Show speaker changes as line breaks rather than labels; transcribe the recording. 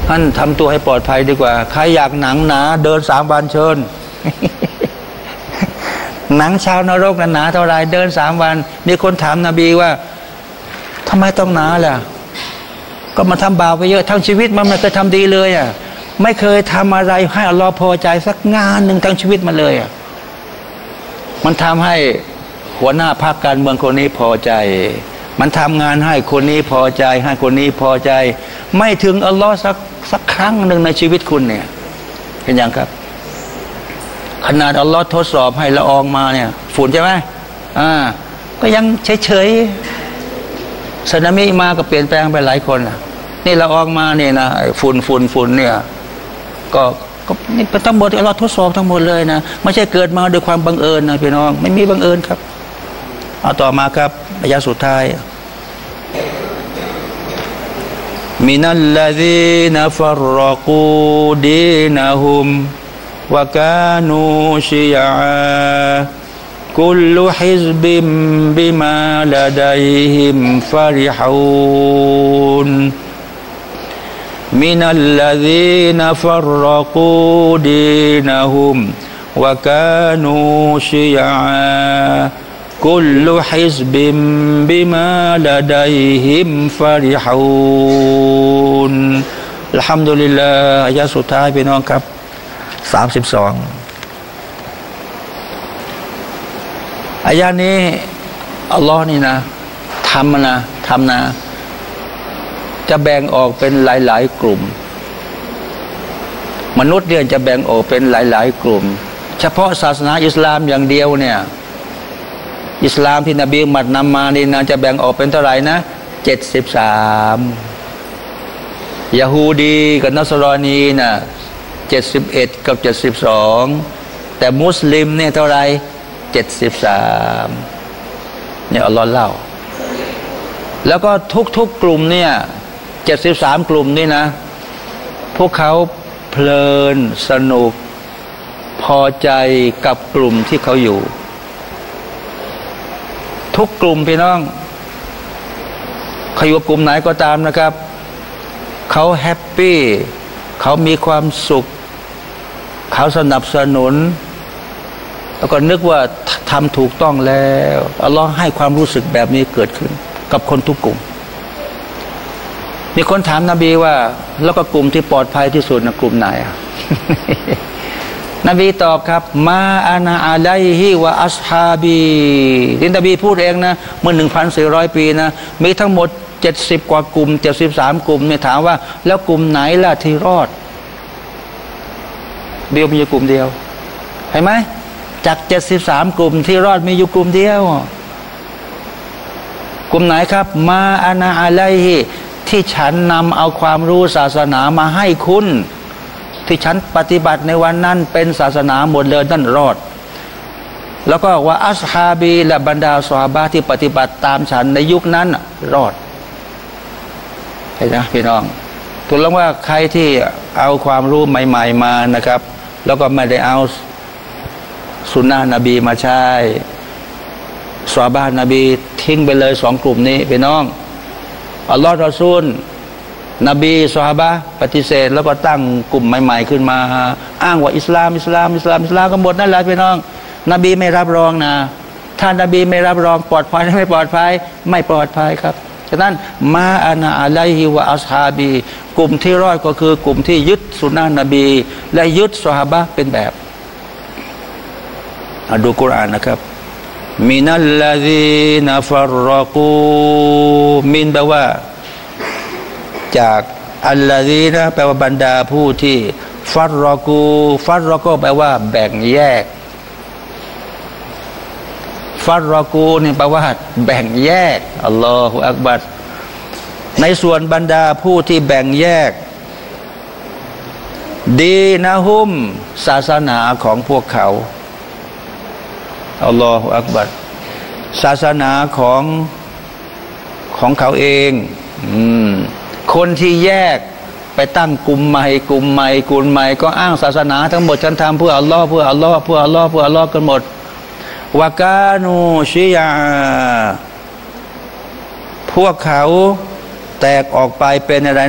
ท่านทำตัวให้ปลอดภัยดีกว่าใครอยากหนังหนาเดิน3 วันเชิญ หนังชาวนรกหนาเท่าไรเดิน3 วันมีคนถามนบีว่าทำไมต้องหนาล่ะก็มาทำบาปไปเยอะทั้งชีวิตมันไม่เคยทำดีเลยอ่ะไม่เคยทำอะไรให้อัลลอฮ์พอใจสักงานหนึ่งทั้งชีวิตมาเลยอ่ะมันทำให้หัวหน้าพรรคการเมืองคนนี้พอใจมันทำงานให้คนนี้พอใจให้คนนี้พอใจไม่ถึงอัลลอฮ์สักครั้งหนึ่งในชีวิตคุณเนี่ยเห็นยังครับขนาดอัลลอฮ์ทดสอบให้ละอองมาเนี่ยฝุ่นใช่ไหมก็ยังเฉยๆสึนามิมาก็เปลี่ยนแปลงไปหลายคนนะนี่ละอองมาเนี่ยนะฝุ่นเนี่ยก็นี่เป็นทั้งหมดอัลลอฮ์ทดสอบทั้งหมดเลยนะไม่ใช่เกิดมาด้วยความบังเอิญนะพี่น้องไม่มีบังเอิญครับเอาต่อมาครับอายะสุดท้ายมินัลลซีนฟัรรกูดีนะฮุมวะกานูชิยะกุลฮิซบิมบิมาลาดัยฮิมฟาริฮูนมินัลลซีนฟัรรกูดีนะฮุมวะกานูชิยะกุลฮิซบิมบิมาลาดัยฮิมฟาริฮูนอัลฮัมดุลิลลาห์อายะสุดท้ายพี่น้องครับ32อายะนี้อัลลอฮ์นี่นะทำนะจะแบ่งออกเป็นหลายๆกลุ่มมนุษย์เนี่ยจะแบ่งออกเป็นหลายๆกลุ่มเฉพาะศาสนาอิสลามอย่างเดียวเนี่ยอิสลามที่นบีมัดนำมานี่นะจะแบ่งออกเป็นเท่าไหร่นะ73ยะฮูดีกับนัสรอนีนะ71กับ72แต่มุสลิมเนี่ยเท่าไหร่73เนี่ยอัลลอฮ์เล่าแล้วก็ทุกกลุ่มเนี่ย73กลุ่มนี่นะพวกเขาเพลินสนุกพอใจกับกลุ่มที่เขาอยู่ทุกกลุ่มพี่น้องเขาอยู่กลุ่มไหนก็ตามนะครับเขาแฮปปี้เขามีความสุขเขาสนับสนุนแล้วก็นึกว่าทำถูกต้องแล้วอัลลอฮ์ให้ความรู้สึกแบบนี้เกิดขึ้นกับคนทุกกลุ่มมีคนถามนบีว่าแล้วก็กลุ่มที่ปลอดภัยที่สุดนะกลุ่มไหน นบีตอบครับมาอานาอะลัยฮิวะอัศฮาบีที่นบีพูดเองนะเมื่อ 1,400 ปีนะมีทั้งหมด70กว่ากลุ่ม73กลุ่มเนี่ยถามว่าแล้วกลุ่มไหนล่ะที่รอดเดียวมีอยู่กลุ่มเดียวเห็นไหมจาก73กลุ่มที่รอดมีอยู่กลุ่มเดียวกลุ่มไหนครับมาอานาอะลัยฮิที่ฉันนำเอาความรู้ศาสนามาให้คุณที่ฉันปฏิบัติในวันนั้นเป็นศาสนาหมดเลยนั่นรอดแล้วก็ว่าอัศฮาบีและบรรดาซอฮาบะห์ที่ปฏิบัติตามฉันในยุคนั้นรอดเห็นไหมพี่น้องถูกแล้วว่าใครที่เอาความรู้ใหม่ๆมานะครับแล้วก็ไม่ได้เอาสุนนะนบีมาใช้ซอฮาบะห์นบีทิ้งไปเลย2กลุ่มนี้พี่น้องอัลลอฮฺรอซูลนบีซอฮาบะห์ปฏิเสธแล้วก็ตั้งกลุ่มใหม่ๆขึ้นมาอ้างว่าอิสลามก็หมดนั่นแหละพี่น้องนบีไม่รับรองนะถ้านบีไม่รับรองปลอดภัยไม่ปลอดภัยไม่ปลอดภัยครับฉะนั้นมาอานาอะลัยฮิวะอัศฮาบีกลุ่มที่รอดก็คือกลุ่มที่ยึดสุนนะนบีและยึดซอฮาบะห์เป็นแบบดูกุรอานนะครับมินัลลซีนฟัรรกูมินแปลว่าจากอัลลาซีนะแปลว่าบรรดาผู้ที่ฟัรรกูแปลว่าแบ่งแยกฟัรรกูนี่แปลว่าแบ่งแยกอัลลอฮฺอักบัรในส่วนบรรดาผู้ที่แบ่งแยกดีนะฮุมศาสนาของพวกเขาอัลลอฮฺอักบัรศาสนาของเขาเองคนที่แยกไปตั้งกลุ่มใหม่ก็อ้างศาสนาทั้งหมดฉันทำเพื่ออัลลอฮ์กันหมดวากานูชิยาพวกเขาแตกออกไปเป็นอะไร